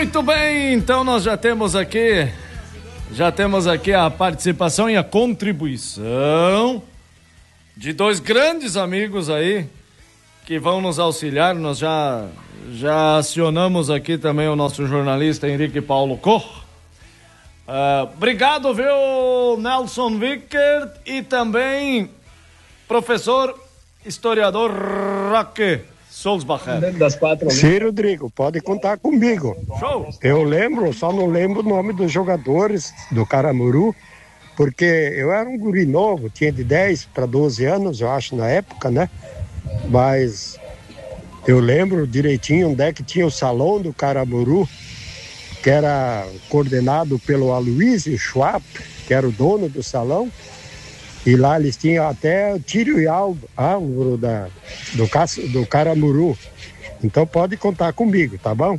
Muito bem, então nós já temos aqui a participação e a contribuição de dois grandes amigos aí que vão nos auxiliar. Nós já acionamos aqui também o nosso jornalista Henrique Paulo Koch. Obrigado, viu, Nelson Wickert, e também professor historiador Roque Sulzbacher. Sim, Rodrigo, pode contar comigo. Show! Eu lembro, só não lembro o nome dos jogadores do Caramuru, porque eu era um guri novo, tinha de 10 para 12 anos, eu acho, na época, né? Mas eu lembro direitinho onde é que tinha o salão do Caramuru, que era coordenado pelo Aloysio Schwab, que era o dono do salão. E lá eles tinham até tiro e alvo do Caramuru. Então pode contar comigo, tá bom?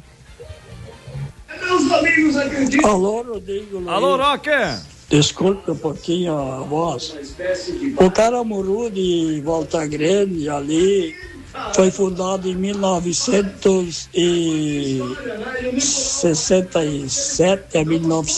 Alô, Rodrigo. Alô, Roque. Desculpe um pouquinho a voz. O Caramuru de Volta Grande ali foi fundado em 1967 a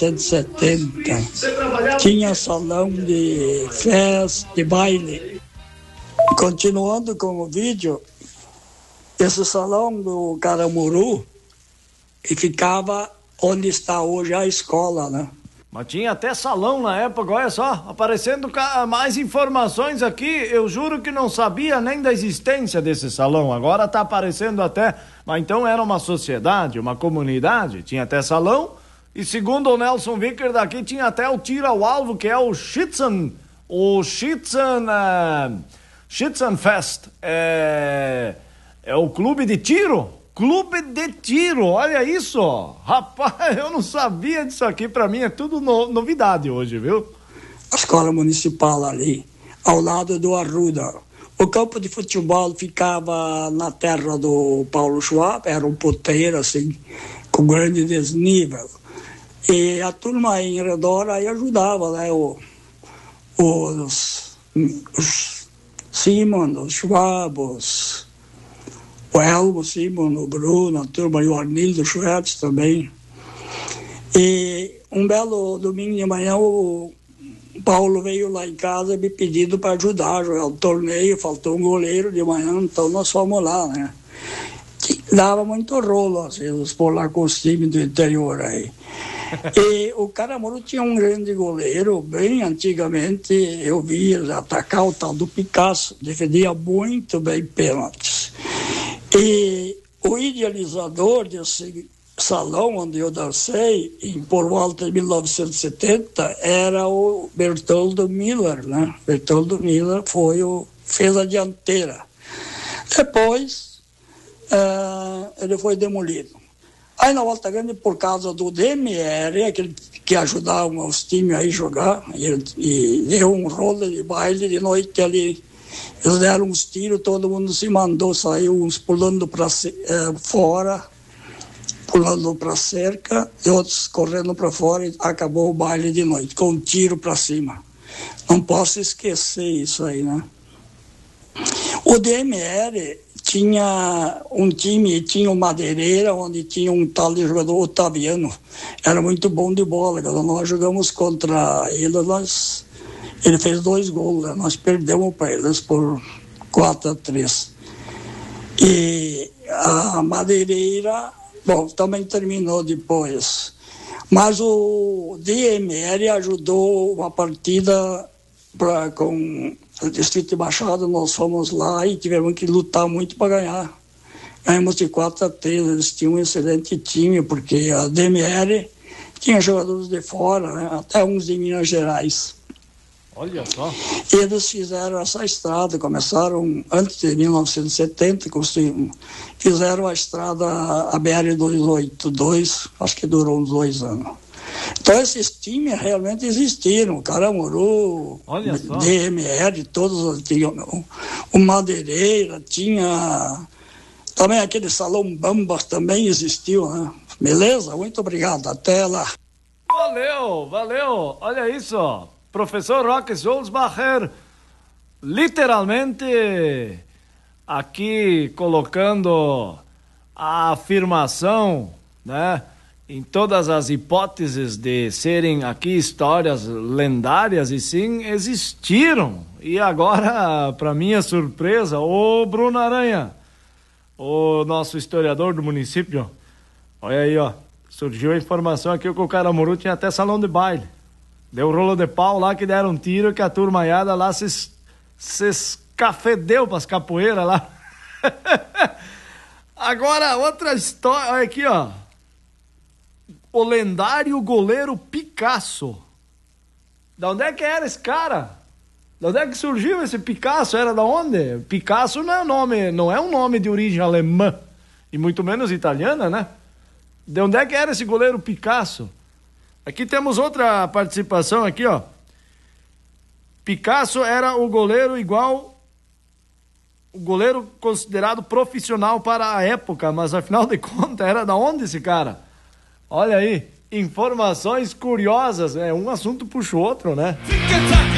1970. Tinha salão de festa, de baile. Continuando com o vídeo, esse salão do Caramuru ficava onde está hoje a escola, né? Mas tinha até salão na época, olha só, aparecendo mais informações aqui. Eu juro que não sabia nem da existência desse salão, agora tá aparecendo até. Mas então era uma sociedade, uma comunidade, tinha até salão. E segundo o Nelson Wickert daqui, tinha até o tiro ao alvo, que é o Schützenfest. É o clube de tiro. Clube de tiro, olha isso, rapaz, eu não sabia disso aqui, pra mim é tudo novidade hoje, viu? A escola municipal ali, ao lado do Arruda. O campo de futebol ficava na terra do Paulo Schwab, era um poteiro assim, com grande desnível. E a turma aí em redor aí ajudava, né, os Simon, os Schwab, o Elmo, Simon, o Bruno, a turma e o Arnildo Schwartz também. E um belo domingo de manhã o Paulo veio lá em casa me pedindo para ajudar a jogar o torneio, faltou um goleiro de manhã, então nós fomos lá, né? Dava muito rolo, assim, por lá com os times do interior aí. E o Caramuru tinha um grande goleiro, bem antigamente eu via atacar o tal do Picasso, defendia muito bem pênaltis. E o idealizador desse salão onde eu dancei, por volta de 1970, era o Bertoldo Miller, né? Bertoldo Miller fez a dianteira. Depois, ele foi demolido. Aí na Volta Grande, por causa do DMR, aquele que ajudava os times a ir jogar, e deu um rolo de baile de noite ali. Eles deram uns tiros, todo mundo se mandou, saiu uns pulando para fora, pulando para a cerca, e outros correndo para fora, e acabou o baile de noite, com um tiro para cima. Não posso esquecer isso aí, né? O DMR tinha um time, tinha uma madeireira, onde tinha um tal de jogador Otaviano, era muito bom de bola, nós jogamos contra ele, ele fez 2 gols, né? Nós perdemos para eles por 4-3. E a madeireira, bom, também terminou depois. Mas o DMR ajudou uma partida com o Distrito de Machado, nós fomos lá e tivemos que lutar muito para ganhar. Ganhamos de 4-3, eles tinham um excelente time, porque a DMR tinha jogadores de fora, né? Até uns de Minas Gerais. Olha só. Eles fizeram essa estrada, começaram antes de 1970, fizeram a estrada, a BR-282, acho que durou uns 2 anos. Então esses times realmente existiram, Caramuru, DMR, todos tinham, o Madeireira, tinha também aquele Salão Bambas também existiu, né? Beleza? Muito obrigado, até lá. Valeu, olha isso, professor Roque Sulzbacher, literalmente aqui colocando a afirmação, né, em todas as hipóteses de serem aqui histórias lendárias, e sim, existiram. E agora, para minha surpresa, o Bruno Aranha, o nosso historiador do município, olha aí, ó, surgiu a informação aqui que o Caramuru tinha até salão de baile. Deu rolo de pau lá que deram um tiro, que a turmaiada lá se escafedeu pras capoeiras lá. Agora, outra história, olha aqui, ó. O lendário goleiro Picasso. Da onde é que era esse cara? Da onde é que surgiu esse Picasso? Era da onde? Picasso não é um nome de origem alemã, e muito menos italiana, né? De onde é que era esse goleiro Picasso? Aqui temos outra participação aqui, ó. Picasso era o goleiro o goleiro considerado profissional para a época, mas afinal de contas era da onde esse cara? Olha aí, informações curiosas, um assunto puxa o outro, né?